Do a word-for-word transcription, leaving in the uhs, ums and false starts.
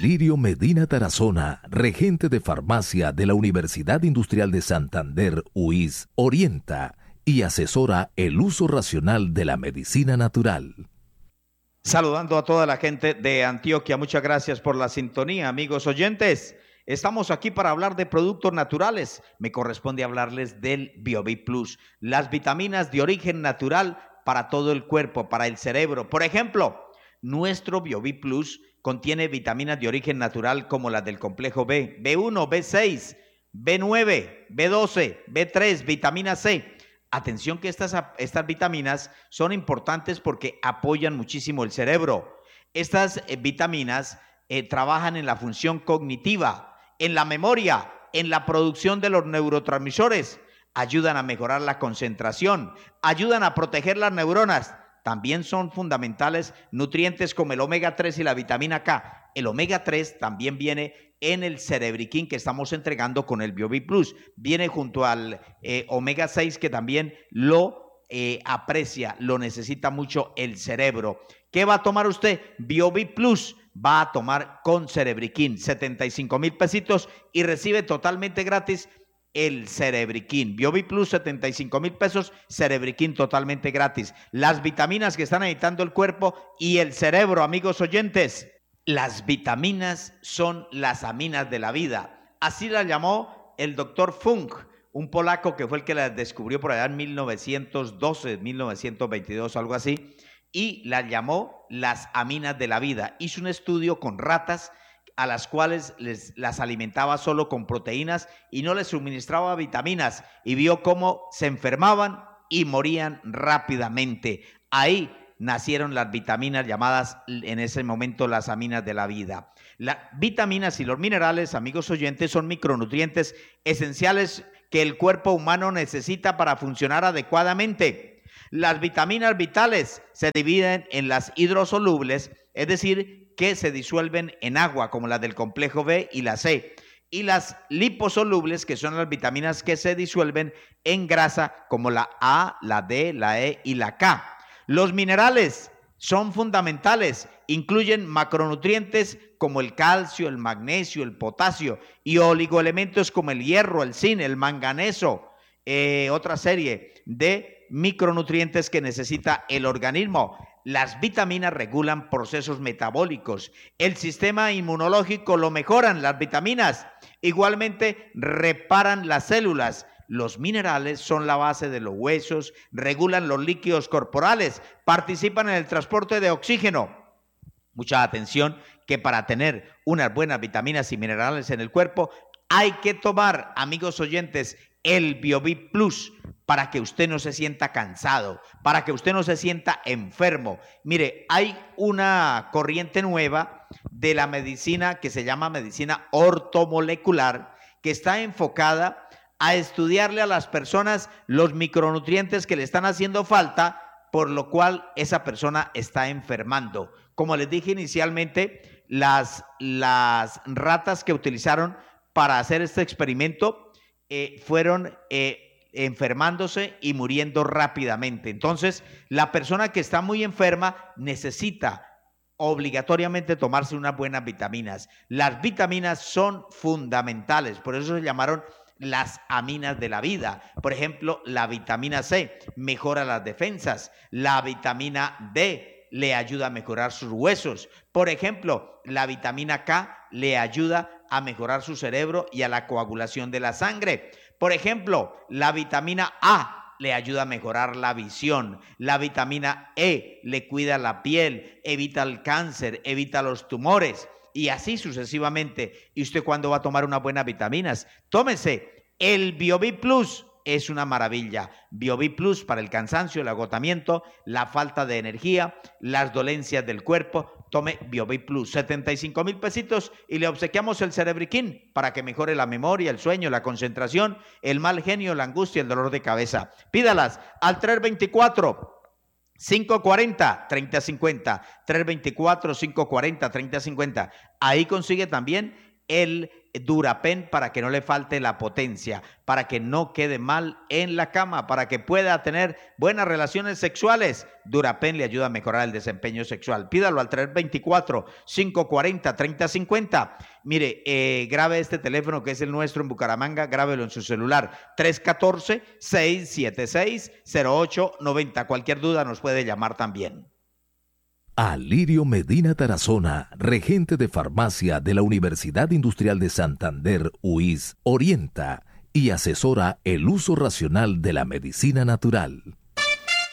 Lirio Medina Tarazona, regente de farmacia de la Universidad Industrial de Santander, U I S, orienta y asesora el uso racional de la medicina natural. Saludando a toda la gente de Antioquia, muchas gracias por la sintonía, amigos oyentes. Estamos aquí para hablar de productos naturales. Me corresponde hablarles del BioVit Plus, las vitaminas de origen natural para todo el cuerpo, para el cerebro. Por ejemplo, nuestro BioVit Plus contiene vitaminas de origen natural como las del complejo B, B uno, B seis, B nueve, B doce, B tres, vitamina C. Atención que estas, estas vitaminas son importantes porque apoyan muchísimo el cerebro. Estas eh, vitaminas eh, trabajan en la función cognitiva, en la memoria, en la producción de los neurotransmisores, ayudan a mejorar la concentración, ayudan a proteger las neuronas. También son fundamentales nutrientes como el omega tres y la vitamina K. El omega tres también viene en el Cerebriquín que estamos entregando con el BioVit Plus. Viene junto al eh, omega seis que también lo eh, aprecia, lo necesita mucho el cerebro. ¿Qué va a tomar usted? BioVit Plus va a tomar con Cerebriquín, setenta y cinco mil pesitos y recibe totalmente gratis el Cerebriquín. BioVit Plus, setenta y cinco mil pesos, Cerebriquín totalmente gratis. Las vitaminas que están necesitando el cuerpo y el cerebro, amigos oyentes. Las vitaminas son las aminas de la vida. Así las llamó el doctor Funk, un polaco que fue el que las descubrió por allá en mil novecientos doce, mil novecientos veintidós, algo así, y las llamó las aminas de la vida. Hizo un estudio con ratas a las cuales les, las alimentaba solo con proteínas y no les suministraba vitaminas y vio cómo se enfermaban y morían rápidamente. Ahí nacieron las vitaminas llamadas en ese momento las aminas de la vida. Las vitaminas y los minerales, amigos oyentes, son micronutrientes esenciales que el cuerpo humano necesita para funcionar adecuadamente. Las vitaminas vitales se dividen en las hidrosolubles, es decir, que se disuelven en agua, como las del complejo B y la C, y las liposolubles, que son las vitaminas que se disuelven en grasa, como la A, la D, la E y la K. Los minerales son fundamentales, incluyen macronutrientes como el calcio, el magnesio, el potasio y oligoelementos como el hierro, el zinc, el manganeso, eh, otra serie de micronutrientes que necesita el organismo. Las vitaminas regulan procesos metabólicos, el sistema inmunológico lo mejoran las vitaminas, igualmente reparan las células. Los minerales son la base de los huesos, regulan los líquidos corporales, participan en el transporte de oxígeno. Mucha atención que para tener unas buenas vitaminas y minerales en el cuerpo hay que tomar, amigos oyentes, el BioVit Plus para que usted no se sienta cansado, para que usted no se sienta enfermo. Mire, hay una corriente nueva de la medicina que se llama medicina ortomolecular, que está enfocada a estudiarle a las personas los micronutrientes que le están haciendo falta, por lo cual esa persona está enfermando. Como les dije inicialmente, las, las ratas que utilizaron para hacer este experimento eh, fueron eh, enfermándose y muriendo rápidamente. Entonces, la persona que está muy enferma necesita obligatoriamente tomarse unas buenas vitaminas. Las vitaminas son fundamentales, por eso se llamaron las aminas de la vida. Por ejemplo, la vitamina C mejora las defensas, la vitamina D le ayuda a mejorar sus huesos. Por ejemplo, la vitamina K le ayuda a mejorar su cerebro y a la coagulación de la sangre. Por ejemplo, la vitamina A le ayuda a mejorar la visión. La vitamina E le cuida la piel, evita el cáncer, evita los tumores y así sucesivamente. ¿Y usted cuándo va a tomar unas buenas vitaminas? Tómese el BioVit Plus. Es una maravilla. BioVit Plus para el cansancio, el agotamiento, la falta de energía, las dolencias del cuerpo. Tome BioVit Plus, setenta y cinco mil pesitos y le obsequiamos el Cerebriquín para que mejore la memoria, el sueño, la concentración, el mal genio, la angustia, el dolor de cabeza. Pídalas al tres dos cuatro, cinco cuatro cero, tres cero cinco cero, tres dos cuatro, cinco cuatro cero, tres cero cinco cero. Ahí consigue también el Durapen para que no le falte la potencia, para que no quede mal en la cama, para que pueda tener buenas relaciones sexuales. Durapen le ayuda a mejorar el desempeño sexual. Pídalo al tres dos cuatro, cinco cuatro cero, tres cero cinco cero. Mire, eh, grabe este teléfono que es el nuestro en Bucaramanga, grábelo en su celular. tres uno cuatro, seis siete seis, cero ocho nueve cero. Cualquier duda nos puede llamar también. Alirio Medina Tarazona, regente de farmacia de la Universidad Industrial de Santander, U I S, orienta y asesora el uso racional de la medicina natural.